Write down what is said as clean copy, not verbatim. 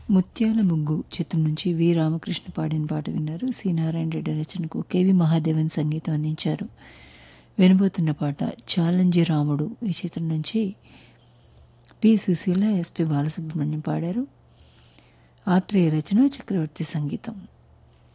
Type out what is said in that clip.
ముత్యాల ముగ్గు చిత్రం నుంచి వి రామకృష్ణ పాడిన పాట విన్నారు. సి నారాయణ రెడ్డి రచనకు కేవి మహాదేవన్ సంగీతం అందించారు. వినబోతున్న పాట చాలంజి రాముడు ఈ చిత్రం నుంచి పి సుశీల, ఎస్పి బాలసుబ్రహ్మణ్యం పాడారు. ఆత్రేయ రచన, చక్రవర్తి సంగీతం.